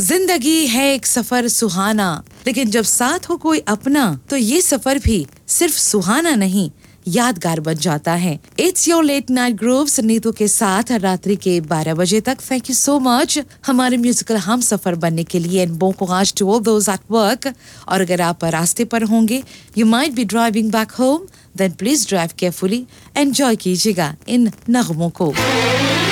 जिंदगी है एक सफर सुहाना, लेकिन जब साथ हो कोई अपना तो ये सफर भी सिर्फ सुहाना नहीं यादगार बन जाता है। It's your let night grooves Neetu के साथ रात्रि के 12 बजे तक। थैंक यू सो मच हमारे म्यूजिकल हम सफर बनने के लिए। And bon courage to all those at work। और अगर आप रास्ते पर होंगे, you might be driving back home, then please drive carefully। Enjoy कीजिएगा इन नगमों को।